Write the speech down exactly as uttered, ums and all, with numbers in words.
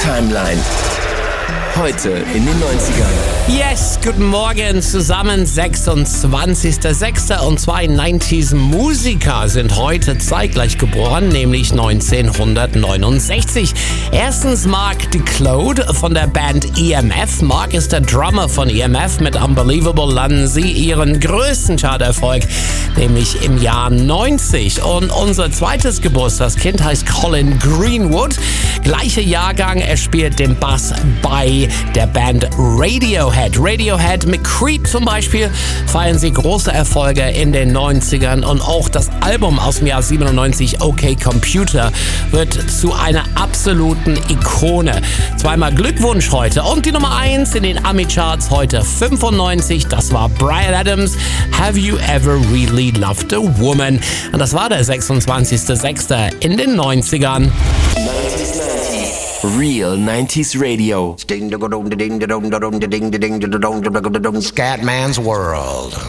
Timeline. Heute in den neunzigern. Yes, guten Morgen zusammen, sechsundzwanzigster sechster und zwei neunziger-Musiker sind heute zeitgleich geboren, nämlich neunzehnhundertneunundsechzig. Erstens Mark DeClode von der Band E M F. Mark ist der Drummer von E M F. Mit Unbelievable landen sie ihren größten Charterfolg, nämlich im Jahr neunzig. Und unser zweites Geburtstagskind heißt Colin Greenwood. Gleicher Jahrgang, er spielt den Bass bei der Band Radiohead. Radiohead mit Creep zum Beispiel feiern sie große Erfolge in den neunzigern und auch das Album aus dem Jahr siebenundneunzig, OK Computer, wird zu einer absoluten Ikone. Zweimal Glückwunsch heute und die Nummer eins in den Ami-Charts heute fünfundneunzig, das war Bryan Adams, Have You Ever Really Loved a Woman? Und das war der sechsundzwanzigster sechster in den neunzigern. Real nineties Radio. Scatman's World.